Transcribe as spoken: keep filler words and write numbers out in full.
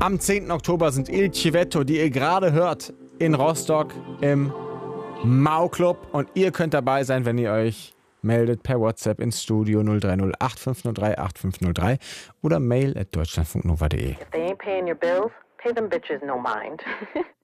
Am zehnten Oktober sind Il Civetto, die ihr gerade hört, in Rostock im Mau Club. Und ihr könnt dabei sein, wenn ihr euch meldet per WhatsApp ins Studio null drei null acht fünf null drei acht fünf null drei oder mail at deutschlandfunknova punkt de. If they ain't paying your bills, pay them bitches no mind.